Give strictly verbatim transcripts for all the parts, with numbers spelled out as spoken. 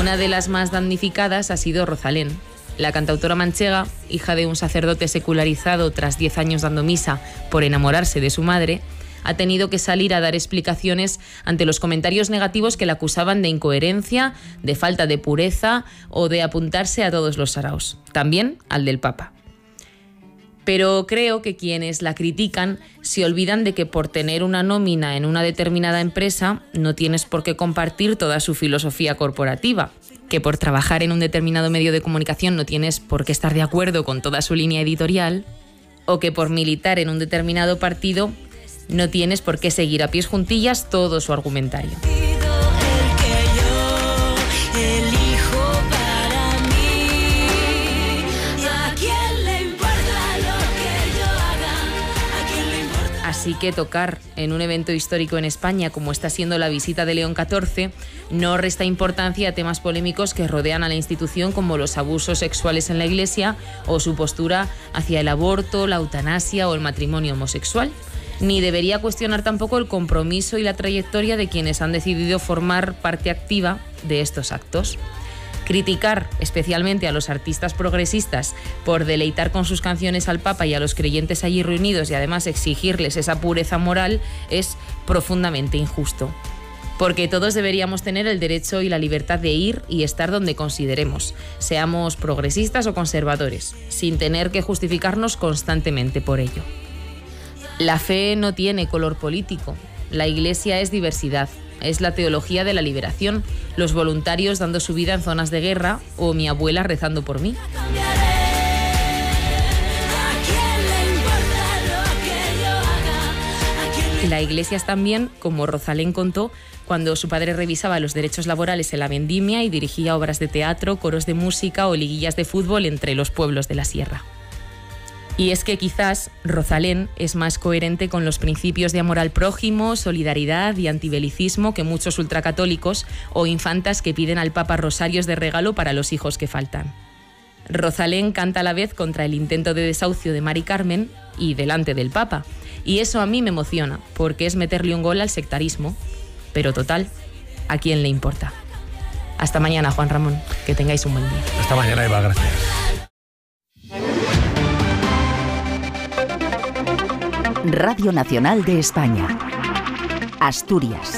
Una de las más damnificadas ha sido Rosalén. La cantautora manchega, hija de un sacerdote secularizado tras diez años dando misa por enamorarse de su madre, ha tenido que salir a dar explicaciones ante los comentarios negativos que la acusaban de incoherencia, de falta de pureza o de apuntarse a todos los saraos, también al del Papa. Pero creo que quienes la critican se olvidan de que por tener una nómina en una determinada empresa no tienes por qué compartir toda su filosofía corporativa, que por trabajar en un determinado medio de comunicación no tienes por qué estar de acuerdo con toda su línea editorial, o que por militar en un determinado partido no tienes por qué seguir a pies juntillas todo su argumentario. Así que tocar en un evento histórico en España, como está siendo la visita de León catorce, no resta importancia a temas polémicos que rodean a la institución, como los abusos sexuales en la Iglesia o su postura hacia el aborto, la eutanasia o el matrimonio homosexual. Ni debería cuestionar tampoco el compromiso y la trayectoria de quienes han decidido formar parte activa de estos actos. Criticar especialmente a los artistas progresistas por deleitar con sus canciones al Papa y a los creyentes allí reunidos y además exigirles esa pureza moral es profundamente injusto. Porque todos deberíamos tener el derecho y la libertad de ir y estar donde consideremos, seamos progresistas o conservadores, sin tener que justificarnos constantemente por ello. La fe no tiene color político, la Iglesia es diversidad. Es la teología de la liberación, los voluntarios dando su vida en zonas de guerra o mi abuela rezando por mí. La Iglesia es también, como Rosalén contó, cuando su padre revisaba los derechos laborales en la vendimia y dirigía obras de teatro, coros de música o liguillas de fútbol entre los pueblos de la sierra. Y es que quizás Rosalén es más coherente con los principios de amor al prójimo, solidaridad y antibelicismo que muchos ultracatólicos o infantas que piden al Papa rosarios de regalo para los hijos que faltan. Rosalén canta a la vez contra el intento de desahucio de Mari Carmen y delante del Papa. Y eso a mí me emociona, porque es meterle un gol al sectarismo. Pero total, ¿a quién le importa? Hasta mañana, Juan Ramón. Que tengáis un buen día. Hasta mañana, Eva. Gracias. Radio Nacional de España. Asturias.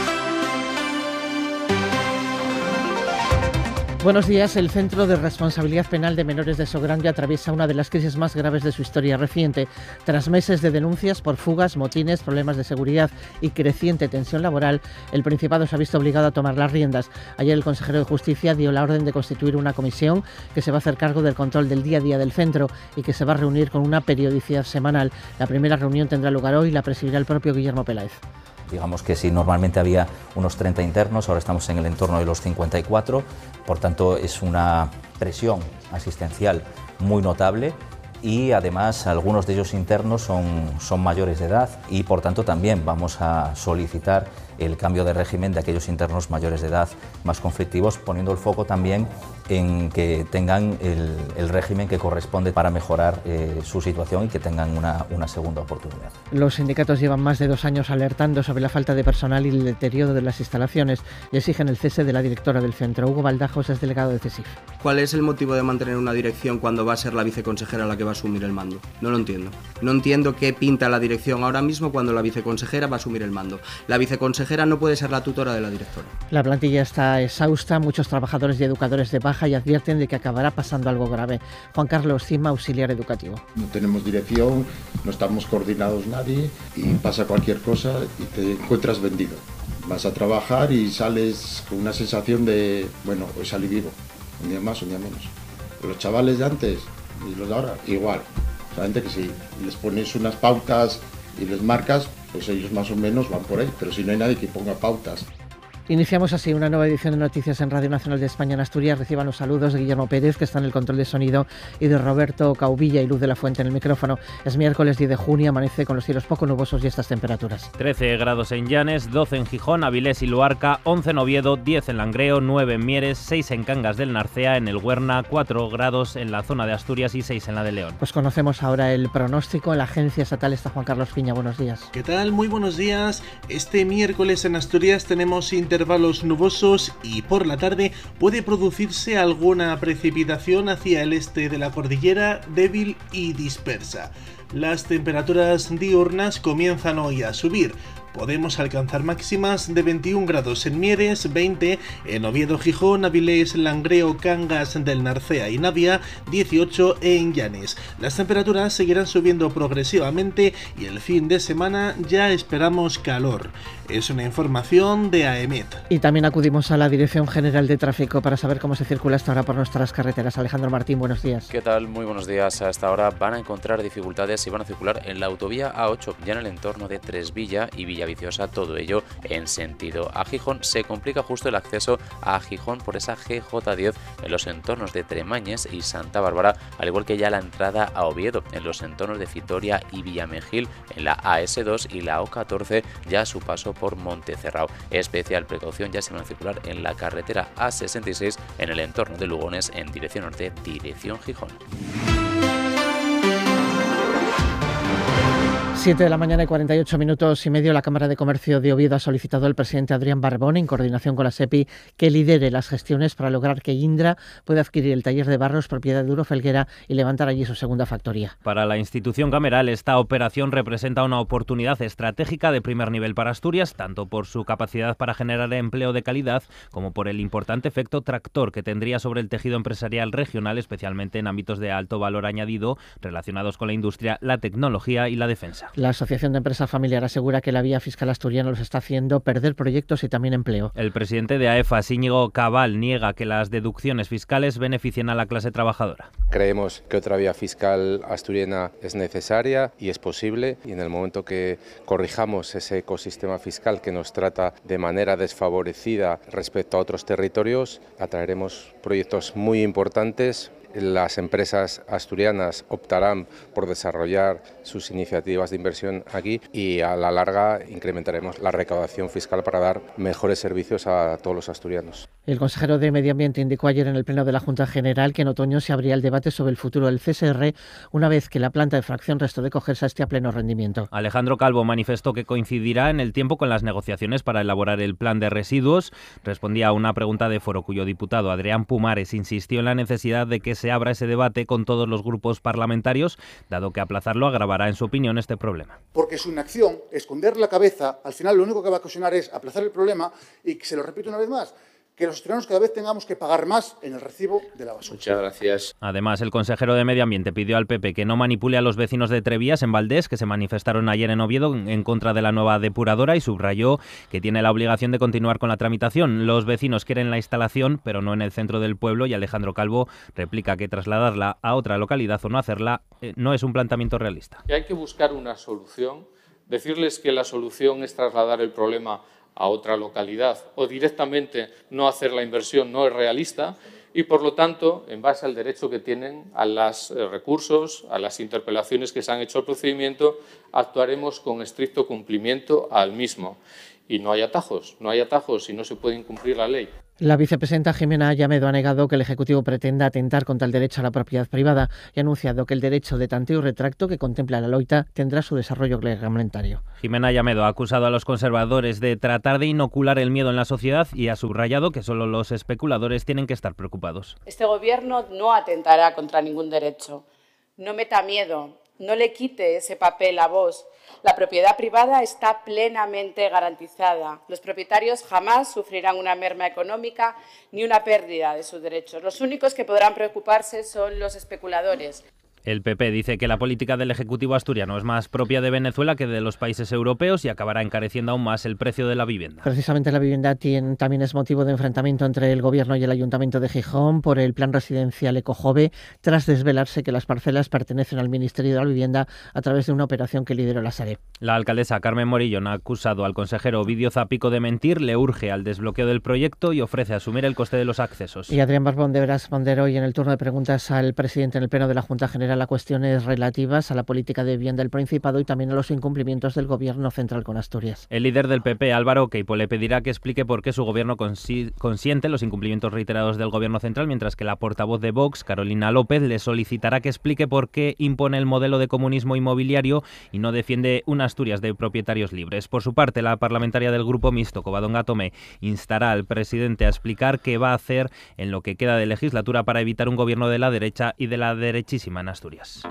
Buenos días. El Centro de Responsabilidad Penal de Menores de Sogrange atraviesa una de las crisis más graves de su historia reciente. Tras meses de denuncias por fugas, motines, problemas de seguridad y creciente tensión laboral, el Principado se ha visto obligado a tomar las riendas. Ayer el consejero de Justicia dio la orden de constituir una comisión que se va a hacer cargo del control del día a día del centro y que se va a reunir con una periodicidad semanal. La primera reunión tendrá lugar hoy y la presidirá el propio Guillermo Peláez. Digamos que si normalmente había unos treinta internos, ahora estamos en el entorno de los cincuenta y cuatro, por tanto es una presión asistencial muy notable y además algunos de ellos internos son, son mayores de edad y por tanto también vamos a solicitar el cambio de régimen de aquellos internos mayores de edad más conflictivos, poniendo el foco también en que tengan el, el régimen que corresponde para mejorar eh, su situación y que tengan una, una segunda oportunidad. Los sindicatos llevan más de dos años alertando sobre la falta de personal y el deterioro de las instalaciones y exigen el cese de la directora del centro. Hugo Baldajos es delegado de CESIF. ¿Cuál es el motivo de mantener una dirección cuando va a ser la viceconsejera la que va a asumir el mando? No lo entiendo. No entiendo qué pinta la dirección ahora mismo cuando la viceconsejera va a asumir el mando. La viceconsejera no puede ser la tutora de la directora. La plantilla está exhausta, muchos trabajadores y educadores de baja y advierten de que acabará pasando algo grave. Juan Carlos Cima, auxiliar educativo. No tenemos dirección, no estamos coordinados nadie y pasa cualquier cosa y te encuentras vendido. Vas a trabajar y sales con una sensación de, bueno, hoy salí vivo, un día más, un día menos. Los chavales de antes y los de ahora, igual. Solamente que si les pones unas pautas y les marcas, pues ellos más o menos van por ahí, pero si no hay nadie que ponga pautas. Iniciamos así una nueva edición de Noticias en Radio Nacional de España en Asturias. Reciban los saludos de Guillermo Pérez, que está en el control de sonido, y de Roberto Caubilla y Luz de la Fuente en el micrófono. Es miércoles diez de junio, amanece con los cielos poco nubosos y estas temperaturas. trece grados en Llanes, doce en Gijón, Avilés y Luarca, once en Oviedo, diez en Langreo, nueve en Mieres, seis en Cangas del Narcea, en el Huerna, cuatro grados en la zona de Asturias y seis en la de León. Pues conocemos ahora el pronóstico. En la agencia estatal está Juan Carlos Piña. Buenos días. ¿Qué tal? Muy buenos días. Este miércoles en Asturias tenemos intervalos nubosos y por la tarde puede producirse alguna precipitación hacia el este de la cordillera, débil y dispersa. Las temperaturas diurnas comienzan hoy a subir. Podemos alcanzar máximas de veintiún grados en Mieres, veinte en Oviedo, Gijón, Avilés, Langreo, Cangas del Narcea y Navia, dieciocho en Llanes. Las temperaturas seguirán subiendo progresivamente y el fin de semana ya esperamos calor. Es una información de AEMET. Y también acudimos a la Dirección General de Tráfico para saber cómo se circula hasta ahora por nuestras carreteras. Alejandro Martín, buenos días. ¿Qué tal? Muy buenos días. Hasta ahora van a encontrar dificultades y van a circular en la autovía A ocho, ya en el entorno de Tresvilla y Villaviciosa, todo ello en sentido a Gijón. Se complica justo el acceso a Gijón por esa G J diez en los entornos de Tremañes y Santa Bárbara, al igual que ya la entrada a Oviedo en los entornos de Vitoria y Villamejil en la A S dos y la O catorce, ya a su paso por Montecerrao. Especial precaución ya se van a circular en la carretera A sesenta y seis en el entorno de Lugones en dirección norte, dirección Gijón. siete de la mañana y cuarenta y ocho minutos y medio. La Cámara de Comercio de Oviedo ha solicitado al presidente Adrián Barbón, en coordinación con la SEPI, que lidere las gestiones para lograr que Indra pueda adquirir el taller de barros propiedad de Duro Felguera y levantar allí su segunda factoría. Para la institución cameral, esta operación representa una oportunidad estratégica de primer nivel para Asturias, tanto por su capacidad para generar empleo de calidad como por el importante efecto tractor que tendría sobre el tejido empresarial regional, especialmente en ámbitos de alto valor añadido relacionados con la industria, la tecnología y la defensa. La Asociación de Empresa Familiar asegura que la vía fiscal asturiana los está haciendo perder proyectos y también empleo. El presidente de AEFAS, Íñigo Cabal, niega que las deducciones fiscales beneficien a la clase trabajadora. Creemos que otra vía fiscal asturiana es necesaria y es posible, y en el momento que corrijamos ese ecosistema fiscal que nos trata de manera desfavorecida respecto a otros territorios, atraeremos proyectos muy importantes. Las empresas asturianas optarán por desarrollar sus iniciativas de inversión aquí y a la larga incrementaremos la recaudación fiscal para dar mejores servicios a todos los asturianos. El consejero de Medio Ambiente indicó ayer en el Pleno de la Junta General que en otoño se abría el debate sobre el futuro del C S R una vez que la planta de fracción restó de cogerse a este a pleno rendimiento. Alejandro Calvo manifestó que coincidirá en el tiempo con las negociaciones para elaborar el plan de residuos. Respondía a una pregunta de foro cuyo diputado Adrián Pumares insistió en la necesidad de que se abra ese debate con todos los grupos parlamentarios, dado que aplazarlo agravará, en su opinión, este problema. Porque su inacción, esconder la cabeza, al final lo único que va a ocasionar es aplazar el problema y, se lo repito una vez más, que los asturianos cada vez tengamos que pagar más en el recibo de la basura. Muchas gracias. Además, el consejero de Medio Ambiente pidió al P P que no manipule a los vecinos de Trevías, en Valdés, que se manifestaron ayer en Oviedo en contra de la nueva depuradora, y subrayó que tiene la obligación de continuar con la tramitación. Los vecinos quieren la instalación, pero no en el centro del pueblo, y Alejandro Calvo replica que trasladarla a otra localidad o no hacerla eh, no es un planteamiento realista. Y hay que buscar una solución, decirles que la solución es trasladar el problema a otra localidad o directamente no hacer la inversión no es realista y, por lo tanto, en base al derecho que tienen a los eh, recursos, a las interpelaciones que se han hecho al procedimiento, actuaremos con estricto cumplimiento al mismo. Y no hay atajos, no hay atajos y no se puede incumplir la ley. La vicepresidenta Jimena Llamedo ha negado que el Ejecutivo pretenda atentar contra el derecho a la propiedad privada y ha anunciado que el derecho de tanteo y retracto que contempla la LOITA tendrá su desarrollo reglamentario. Jimena Llamedo ha acusado a los conservadores de tratar de inocular el miedo en la sociedad y ha subrayado que solo los especuladores tienen que estar preocupados. Este Gobierno no atentará contra ningún derecho. No meta miedo, no le quite ese papel a Vox. La propiedad privada está plenamente garantizada. Los propietarios jamás sufrirán una merma económica ni una pérdida de sus derechos. Los únicos que podrán preocuparse son los especuladores. El P P dice que la política del Ejecutivo asturiano es más propia de Venezuela que de los países europeos y acabará encareciendo aún más el precio de la vivienda. Precisamente la vivienda tiene, también es motivo de enfrentamiento entre el Gobierno y el Ayuntamiento de Gijón por el plan residencial Ecojove, tras desvelarse que las parcelas pertenecen al Ministerio de la Vivienda a través de una operación que lideró la SARE. La alcaldesa Carmen Morillón ha acusado al consejero Ovidio Zapico de mentir, le urge al desbloqueo del proyecto y ofrece asumir el coste de los accesos. Y Adrián Barbón deberá responder hoy en el turno de preguntas al presidente en el Pleno de la Junta General general a cuestiones relativas a la política de vivienda del Principado y también a los incumplimientos del Gobierno central con Asturias. El líder del P P, Álvaro Queipo, le pedirá que explique por qué su gobierno consi- consiente los incumplimientos reiterados del Gobierno central, mientras que la portavoz de Vox, Carolina López, le solicitará que explique por qué impone el modelo de comunismo inmobiliario y no defiende una Asturias de propietarios libres. Por su parte, la parlamentaria del Grupo Mixto, Covadonga Tomé, instará al presidente a explicar qué va a hacer en lo que queda de legislatura para evitar un gobierno de la derecha y de la derechísima en Asturias.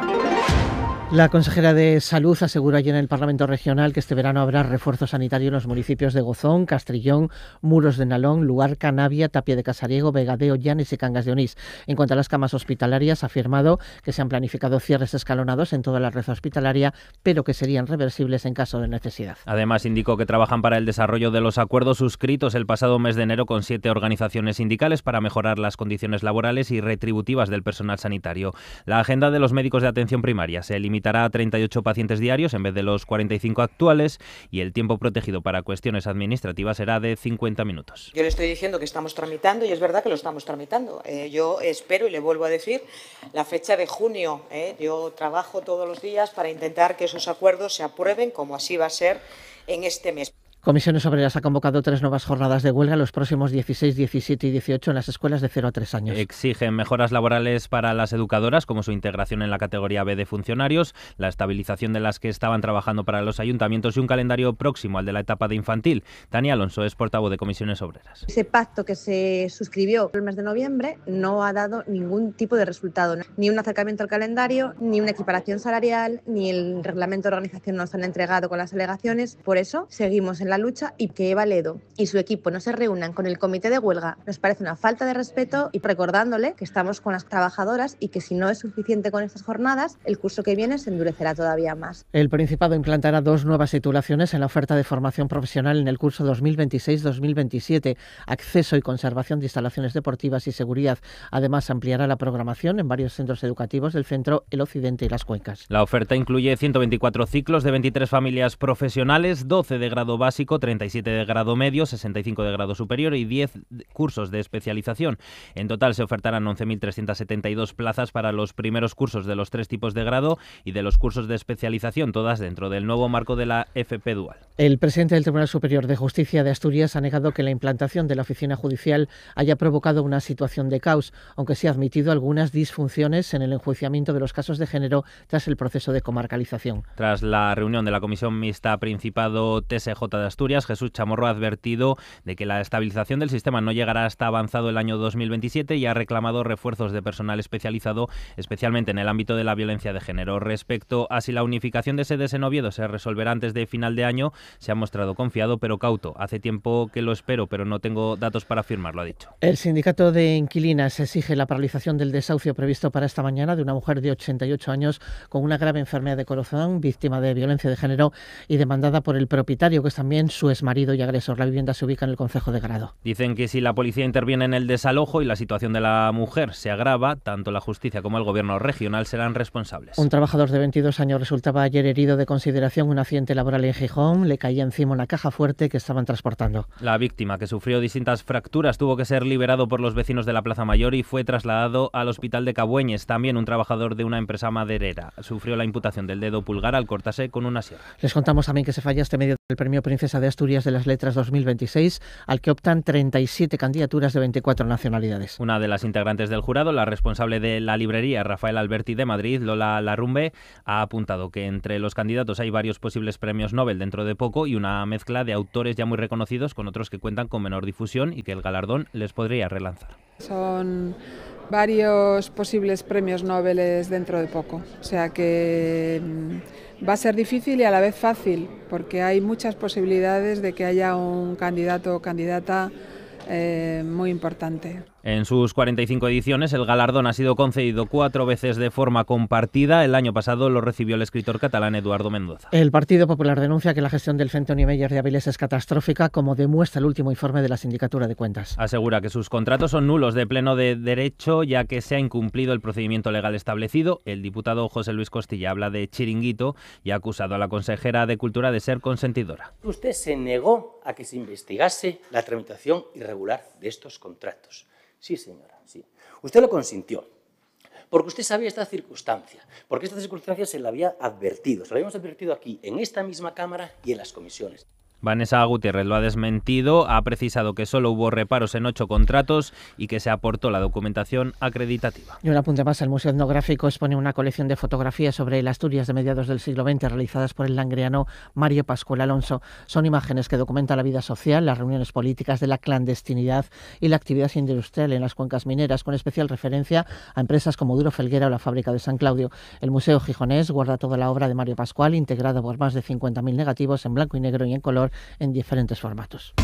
La consejera de Salud aseguró ayer en el Parlamento Regional que este verano habrá refuerzo sanitario en los municipios de Gozón, Castrillón, Muros de Nalón, Luarca, Navia, Tapia de Casariego, Vegadeo, Llanes y Cangas de Onís. En cuanto a las camas hospitalarias, ha afirmado que se han planificado cierres escalonados en toda la red hospitalaria, pero que serían reversibles en caso de necesidad. Además, indicó que trabajan para el desarrollo de los acuerdos suscritos el pasado mes de enero con siete organizaciones sindicales para mejorar las condiciones laborales y retributivas del personal sanitario. La agenda de los médicos de atención primaria se limita a treinta y ocho pacientes diarios en vez de los cuarenta y cinco actuales y el tiempo protegido para cuestiones administrativas será de cincuenta minutos. Yo le estoy diciendo que estamos tramitando y es verdad que lo estamos tramitando. Eh, yo espero y le vuelvo a decir la fecha de junio. Eh, yo trabajo todos los días para intentar que esos acuerdos se aprueben como así va a ser en este mes. Comisiones Obreras ha convocado tres nuevas jornadas de huelga los próximos dieciséis, diecisiete y dieciocho en las escuelas de cero a tres años. Exigen mejoras laborales para las educadoras, como su integración en la categoría B de funcionarios, la estabilización de las que estaban trabajando para los ayuntamientos y un calendario próximo al de la etapa de infantil. Tania Alonso es portavoz de Comisiones Obreras. Ese pacto que se suscribió el mes de noviembre no ha dado ningún tipo de resultado, ni un acercamiento al calendario, ni una equiparación salarial, ni el reglamento de organización nos han entregado con las alegaciones. Por eso seguimos en la lucha y que Eva Ledo y su equipo no se reúnan con el comité de huelga nos parece una falta de respeto y recordándole que estamos con las trabajadoras y que si no es suficiente con estas jornadas, el curso que viene se endurecerá todavía más. El Principado implantará dos nuevas titulaciones en la oferta de formación profesional en el curso dos mil veintiséis dos mil veintisiete, acceso y conservación de instalaciones deportivas y seguridad. Además, ampliará la programación en varios centros educativos del centro, el occidente y las cuencas. La oferta incluye ciento veinticuatro ciclos de veintitrés familias profesionales, doce de grado básico, treinta y siete de grado medio, sesenta y cinco de grado superior y diez cursos de especialización. En total se ofertarán once mil trescientas setenta y dos plazas para los primeros cursos de los tres tipos de grado y de los cursos de especialización, todas dentro del nuevo marco de la F P Dual. El presidente del Tribunal Superior de Justicia de Asturias ha negado que la implantación de la oficina judicial haya provocado una situación de caos, aunque sí ha admitido algunas disfunciones en el enjuiciamiento de los casos de género tras el proceso de comarcalización. Tras la reunión de la Comisión Mixta Principado-T S J de Asturias, Jesús Chamorro ha advertido de que la estabilización del sistema no llegará hasta avanzado el año dos mil veintisiete y ha reclamado refuerzos de personal especializado, especialmente en el ámbito de la violencia de género. Respecto a si la unificación de sedes en Oviedo se resolverá antes de final de año, se ha mostrado confiado pero cauto. Hace tiempo que lo espero, pero no tengo datos para afirmarlo, ha dicho. El sindicato de inquilinas exige la paralización del desahucio previsto para esta mañana de una mujer de ochenta y ocho años con una grave enfermedad de corazón, víctima de violencia de género y demandada por el propietario, que es también su exmarido y agresor. La vivienda se ubica en el concejo de Grado. Dicen que si la policía interviene en el desalojo y la situación de la mujer se agrava, tanto la justicia como el gobierno regional serán responsables. Un trabajador de veintidós años resultaba ayer herido de consideración en un accidente laboral en Gijón. Le caía encima una caja fuerte que estaban transportando. La víctima, que sufrió distintas fracturas, tuvo que ser liberado por los vecinos de la Plaza Mayor y fue trasladado al hospital de Cabueñes. También un trabajador de una empresa maderera sufrió la imputación del dedo pulgar al cortarse con una sierra. Les contamos también que se falla este medio del Premio Princesa de Asturias de las Letras dos mil veintiséis, al que optan treinta y siete candidaturas de veinticuatro nacionalidades. Una de las integrantes del jurado, la responsable de la librería Rafael Alberti de Madrid, Lola Larrumbe, ha apuntado que entre los candidatos hay varios posibles premios Nobel dentro de poco y una mezcla de autores ya muy reconocidos con otros que cuentan con menor difusión y que el galardón les podría relanzar. Son varios posibles premios Nobel dentro de poco, o sea que va a ser difícil y a la vez fácil, porque hay muchas posibilidades de que haya un candidato o candidata eh, muy importante. En sus cuarenta y cinco ediciones, el galardón ha sido concedido cuatro veces de forma compartida. El año pasado lo recibió el escritor catalán Eduardo Mendoza. El Partido Popular denuncia que la gestión del Centro Niemeyer de Avilés es catastrófica, como demuestra el último informe de la Sindicatura de Cuentas. Asegura que sus contratos son nulos de pleno de derecho, ya que se ha incumplido el procedimiento legal establecido. El diputado José Luis Costilla habla de chiringuito y ha acusado a la consejera de Cultura de ser consentidora. Usted se negó a que se investigase la tramitación irregular de estos contratos. Sí, señora, sí. Usted lo consintió, porque usted sabía esta circunstancia, porque esta circunstancia se la había advertido, se la habíamos advertido aquí, en esta misma Cámara y en las comisiones. Vanessa Gutiérrez lo ha desmentido, ha precisado que solo hubo reparos en ocho contratos y que se aportó la documentación acreditativa. Y un apunte más, el Museo Etnográfico expone una colección de fotografías sobre el Asturias de mediados del siglo veinte realizadas por el langreano Mario Pascual Alonso. Son imágenes que documentan la vida social, las reuniones políticas de la clandestinidad y la actividad industrial en las cuencas mineras, con especial referencia a empresas como Duro Felguera o la fábrica de San Claudio. El Museo Gijonés guarda toda la obra de Mario Pascual, integrada por más de cincuenta mil negativos en blanco y negro y en color, en diferentes formatos.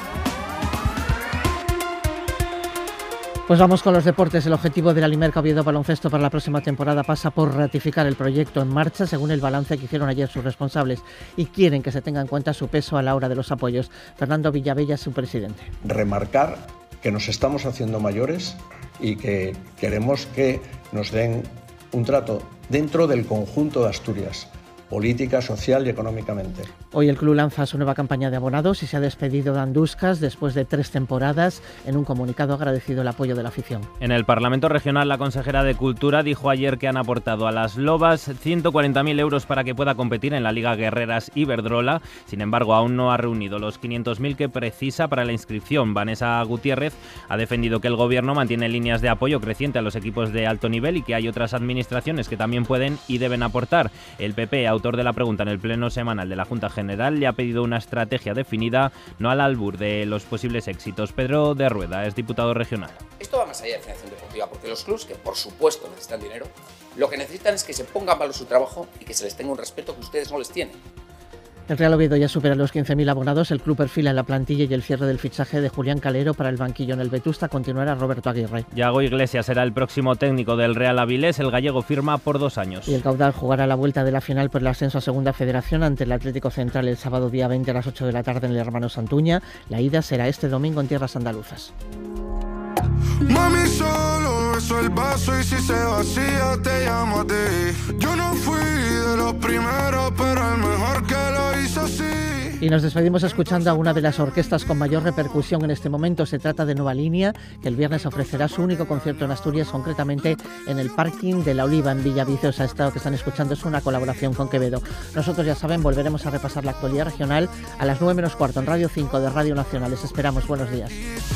Pues vamos con los deportes. El objetivo de la Limerca Oviedo Baloncesto para la próxima temporada pasa por ratificar el proyecto en marcha, según el balance que hicieron ayer sus responsables, y quieren que se tenga en cuenta su peso a la hora de los apoyos. Fernando Villavella es su presidente. Remarcar que nos estamos haciendo mayores y que queremos que nos den un trato dentro del conjunto de Asturias, política, social y económicamente. Hoy el club lanza su nueva campaña de abonados y se ha despedido de Andúscas después de tres temporadas. En un comunicado ha agradecido el apoyo de la afición. En el Parlamento Regional, la consejera de Cultura dijo ayer que han aportado a las Lobas ciento cuarenta mil euros para que pueda competir en la Liga Guerreras Iberdrola. Sin embargo, aún no ha reunido los quinientos mil que precisa para la inscripción. Vanessa Gutiérrez ha defendido que el Gobierno mantiene líneas de apoyo creciente a los equipos de alto nivel y que hay otras administraciones que también pueden y deben aportar. El P P, autor de la pregunta en el pleno semanal de la Junta General, le ha pedido una estrategia definida, no al albur de los posibles éxitos. Pedro de Rueda es diputado regional. Esto va más allá de financiación deportiva, porque los clubs, que por supuesto necesitan dinero, lo que necesitan es que se pongan en valor su trabajo y que se les tenga un respeto que ustedes no les tienen. El Real Oviedo ya supera los quince mil abonados. El club perfila en la plantilla y el cierre del fichaje de Julián Calero para el banquillo. En el Vetusta continuará Roberto Aguirre. Yago Iglesias será el próximo técnico del Real Avilés. El gallego firma por dos años. Y el Caudal jugará la vuelta de la final por el ascenso a Segunda Federación ante el Atlético Central el sábado día veinte a las ocho de la tarde en el Hermano Santuña. La ida será este domingo en tierras andaluzas. Mami, solo beso el vaso y si se vacía te llamo a ti. Yo no fui de los primeros, pero el mejor que lo hizo así. Y nos despedimos escuchando a una de las orquestas con mayor repercusión en este momento. Se trata de Nueva Línea, que el viernes ofrecerá su único concierto en Asturias, concretamente en el parking de La Oliva en Villaviciosa. Esto que están escuchando es una colaboración con Quevedo. Nosotros, ya saben, volveremos a repasar la actualidad regional a las nueve menos cuarto en Radio cinco de Radio Nacional. Les esperamos. Buenos días.